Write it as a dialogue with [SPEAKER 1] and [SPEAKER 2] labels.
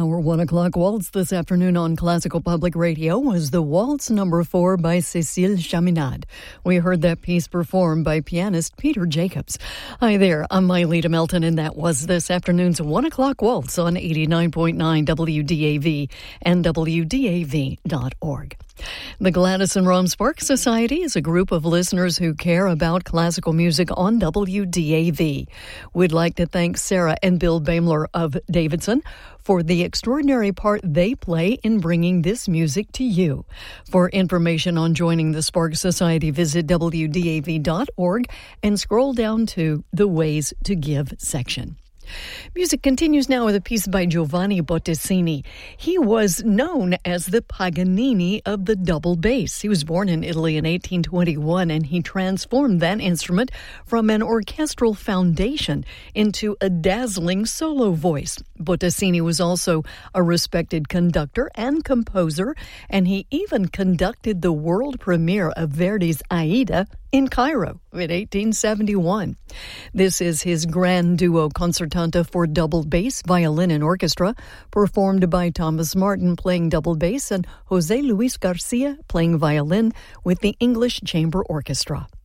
[SPEAKER 1] Our 1 o'clock waltz this afternoon on Classical Public Radio was the Waltz No. 4 by Cécile Chaminade. We heard that piece performed by pianist Peter Jacobs. Hi there, I'm Mylita Melton, and that was this afternoon's 1 o'clock waltz on 89.9 WDAV and WDAV.org. The Gladys and Rom Sparks Society is a group of listeners who care about classical music on WDAV. We'd like to thank Sarah and Bill Baimler of Davidson for the extraordinary part they play in bringing this music to you. For information on joining the Sparks Society, visit WDAV.org and scroll down to the Ways to Give section. Music continues now with a piece by Giovanni Bottesini. He was known as the Paganini of the double bass. He was born in Italy in 1821, and he transformed that instrument from an orchestral foundation into a dazzling solo voice. Bottesini was also a respected conductor and composer, and he even conducted the world premiere of Verdi's Aida in Cairo in 1871. This is his grand duo concertanta for double bass, violin, and orchestra, performed by Thomas Martin playing double bass and José Luis Garcia playing violin with the English Chamber Orchestra.